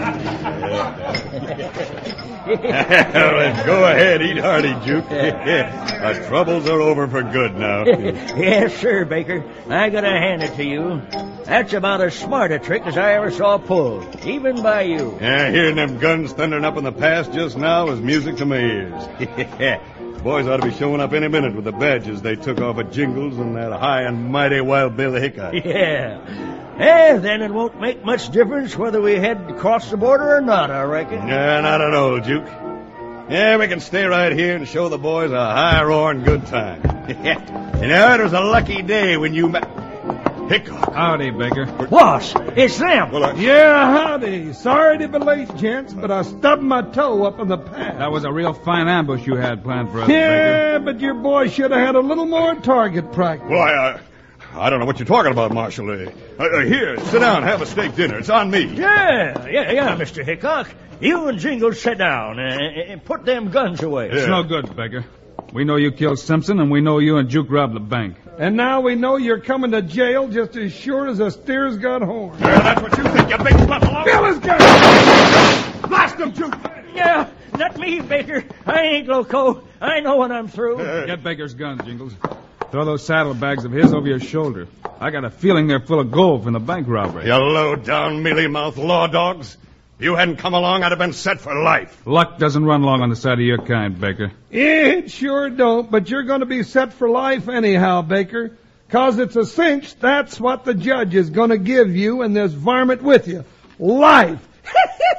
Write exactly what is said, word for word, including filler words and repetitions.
Go ahead, eat hearty, Juke. Our troubles are over for good now. Yes, sir, Baker. I gotta hand it to you. That's about as smart a trick as I ever saw pulled, even by you. Yeah, hearing them guns thundering up in the pass just now is music to my ears. Boys ought to be showing up any minute with the badges they took off of Jingles and that high and mighty Wild Bill Hickok. Yeah. Eh, then it won't make much difference whether we head across the border or not, I reckon. Yeah, not at all, Juke. Yeah, we can stay right here and show the boys a high-roaring good time. You know, it was a lucky day when you met... Hickok. Howdy, Baker. Boss, it's them. Well, I... Yeah, howdy. Sorry to be late, gents, but I stubbed my toe up in the path. That was a real fine ambush you had planned for us, Yeah, Baker. but your boy should have had a little more target practice. Well, I, uh, I don't know what you're talking about, Marshal. Uh, uh, here, sit down, have a steak dinner. It's on me. Yeah, yeah, yeah, Mister Hickok. You and Jingles sit down and, and put them guns away. It's no good, Baker. We know you killed Simpson, and we know you and Juke robbed the bank. And now we know you're coming to jail just as sure as a steer's got horns. Well, that's what you think, you big buffalo. Bill is gun! Blast him, Juke! Yeah, not me, Baker. I ain't loco. I know when I'm through. Uh, Get Baker's guns, Jingles. Throw those saddlebags of his over your shoulder. I got a feeling they're full of gold from the bank robbery. You low-down, mealy-mouthed law dogs. If you hadn't come along, I'd have been set for life. Luck doesn't run long on the side of your kind, Baker. It sure don't, but you're going to be set for life anyhow, Baker. 'Cause it's a cinch, that's what the judge is going to give you and this varmint with you. Life!